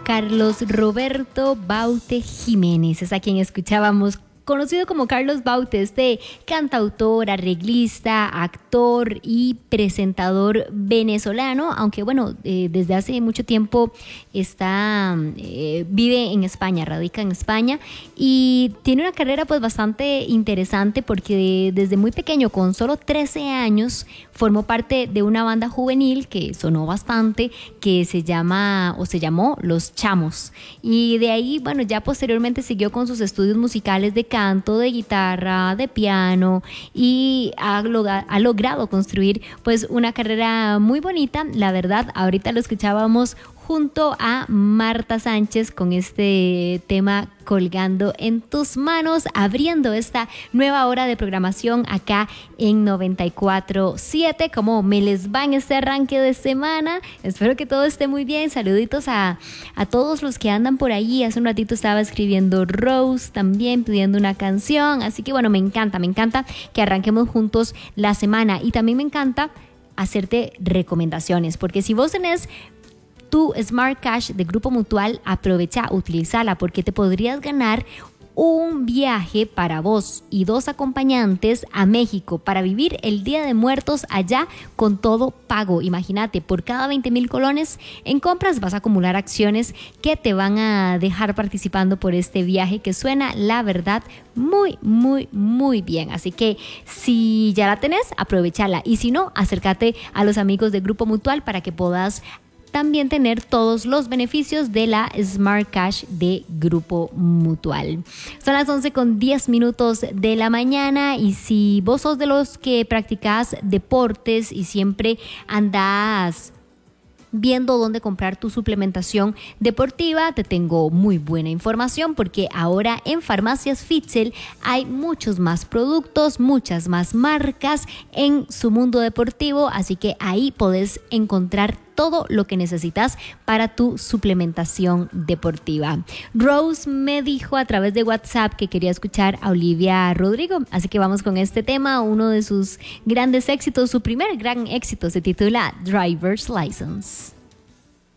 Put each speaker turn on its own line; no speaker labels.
Carlos Roberto Baute Jiménez, es a quien escuchábamos, conocido como Carlos Baute, cantautor, arreglista, actor y presentador venezolano, aunque bueno, desde hace mucho tiempo vive en España, radica en España y tiene una carrera pues bastante interesante porque desde muy pequeño, con solo 13 años, formó parte de una banda juvenil que sonó bastante, que se llamó Los Chamos, y de ahí, bueno, ya posteriormente siguió con sus estudios musicales de canto, de guitarra, de piano, y ha logrado construir pues una carrera muy bonita. La verdad, ahorita lo escuchábamos junto a Marta Sánchez con este tema Colgando en tus manos, abriendo esta nueva hora de programación acá en 94.7. ¿Cómo me les va en este arranque de semana? Espero que todo esté muy bien. Saluditos a todos los que andan por ahí. Hace un ratito estaba escribiendo Rose también pidiendo una canción, así que bueno, me encanta que arranquemos juntos la semana, y también me encanta hacerte recomendaciones, porque si vos tenés tu Smart Cash de Grupo Mutual, utilízala, porque te podrías ganar un viaje para vos y 2 acompañantes a México para vivir el Día de Muertos allá con todo pago. Imagínate, por cada 20,000 colones en compras vas a acumular acciones que te van a dejar participando por este viaje que suena, la verdad, muy, muy, muy bien. Así que si ya la tenés, aprovechala, y si no, acércate a los amigos de Grupo Mutual para que puedas también tener todos los beneficios de la Smart Cash de Grupo Mutual. Son las 11:10 de la mañana, y si vos sos de los que practicás deportes y siempre andás viendo dónde comprar tu suplementación deportiva, te tengo muy buena información, porque ahora en Farmacias Fitzel hay muchos más productos, muchas más marcas en su mundo deportivo, así que ahí podés encontrar todo lo que necesitas para tu suplementación deportiva. Rose me dijo a través de WhatsApp que quería escuchar a Olivia Rodrigo, así que vamos con este tema, uno de sus grandes éxitos, su primer gran éxito, se titula Driver's License.